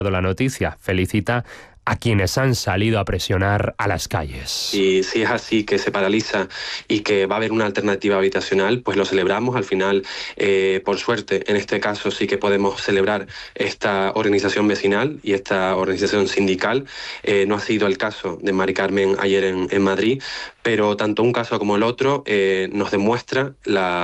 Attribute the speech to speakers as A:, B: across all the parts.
A: la noticia. Felicita a quienes han salido a presionar a las calles.
B: Y si es así, que se paraliza y que va a haber una alternativa habitacional, pues lo celebramos. Al final, por suerte, en este caso sí que podemos celebrar esta organización vecinal y esta organización sindical. No ha sido el caso de Mari Carmen ayer en Madrid, pero tanto un caso como el otro nos demuestra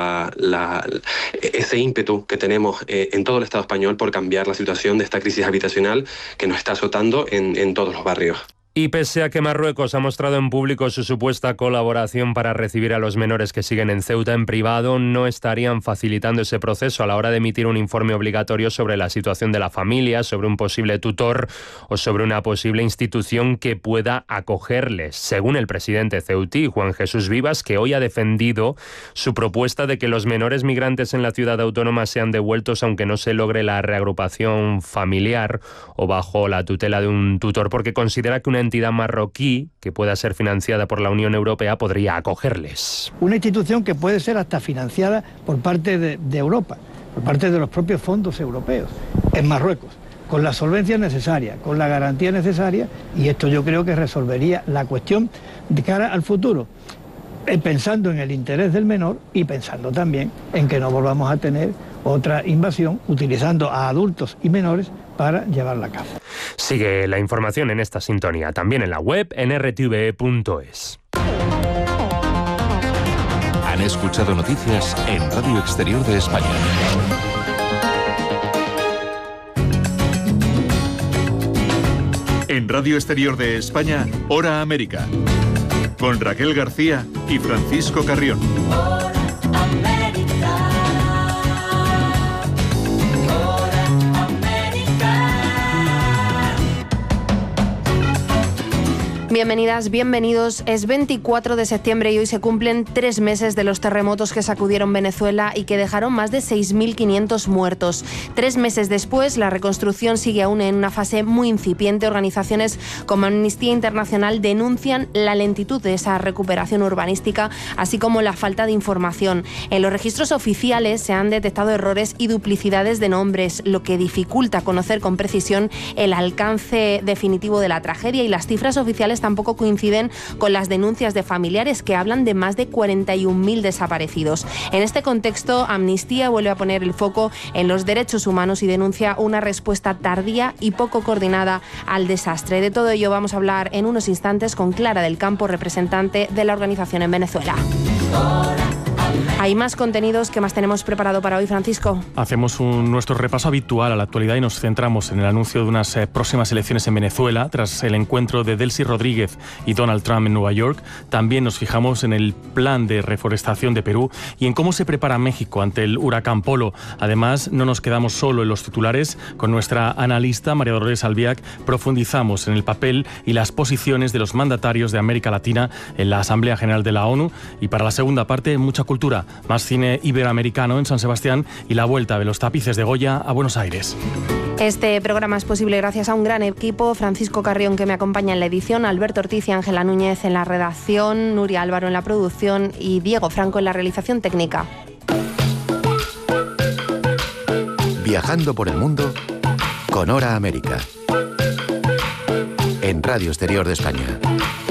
B: ese ímpetu que tenemos en todo el Estado español por cambiar la situación de esta crisis habitacional que nos está azotando en todos los barrios.
A: Y pese a que Marruecos ha mostrado en público su supuesta colaboración para recibir a los menores que siguen en Ceuta en privado, no estarían facilitando ese proceso a la hora de emitir un informe obligatorio sobre la situación de la familia, sobre un posible tutor o sobre una posible institución que pueda acogerles. Según el presidente ceutí, Juan Jesús Vivas, que hoy ha defendido su propuesta de que los menores migrantes en la ciudad autónoma sean devueltos aunque no se logre la reagrupación familiar o bajo la tutela de un tutor, porque considera que una entidad marroquí que pueda ser financiada por la Unión Europea podría acogerles.
C: Una institución que puede ser hasta financiada por parte de Europa, por parte de los propios fondos europeos, en Marruecos, con la solvencia necesaria, con la garantía necesaria, y esto yo creo que resolvería la cuestión de cara al futuro, pensando en el interés del menor y pensando también en que no volvamos a tener otra invasión utilizando a adultos y menores para llevarla a cabo.
A: Sigue la información en esta sintonía, también en la web en rtve.es.
D: Han escuchado noticias en Radio Exterior de España. En Radio Exterior de España, Hora América, con Raquel García y Francisco Carrión.
E: Bienvenidas, bienvenidos. Es 24 de septiembre y hoy se cumplen 3 meses de los terremotos que sacudieron Venezuela y que dejaron más de 6.500 muertos. 3 meses después, la reconstrucción sigue aún en una fase muy incipiente. Organizaciones como Amnistía Internacional denuncian la lentitud de esa recuperación urbanística, así como la falta de información. En los registros oficiales se han detectado errores y duplicidades de nombres, lo que dificulta conocer con precisión el alcance definitivo de la tragedia, y las cifras oficiales tampoco coinciden con las denuncias de familiares, que hablan de más de 41.000 desaparecidos. En este contexto, Amnistía vuelve a poner el foco en los derechos humanos y denuncia una respuesta tardía y poco coordinada al desastre. De todo ello vamos a hablar en unos instantes con Clara del Campo, representante de la organización en Venezuela. Hay más contenidos. ¿Qué más tenemos preparado para hoy, Francisco?
F: Hacemos nuestro repaso habitual a la actualidad y nos centramos en el anuncio de unas próximas elecciones en Venezuela tras el encuentro de Delcy Rodríguez y Donald Trump en Nueva York. También nos fijamos en el plan de reforestación de Perú y en cómo se prepara México ante el huracán Polo. Además, no nos quedamos solo en los titulares. Con nuestra analista María Dolores Albiac profundizamos en el papel y las posiciones de los mandatarios de América Latina en la Asamblea General de la ONU. Y para la segunda parte, mucha cultura. Más cine iberoamericano en San Sebastián y la vuelta de los tapices de Goya a Buenos Aires.
E: Este programa es posible gracias a un gran equipo: Francisco Carrión, que me acompaña en la edición, Alberto Ortiz y Ángela Núñez en la redacción, Nuria Álvaro en la producción y Diego Franco en la realización técnica.
G: Viajando por el mundo con Hora América en Radio Exterior de España.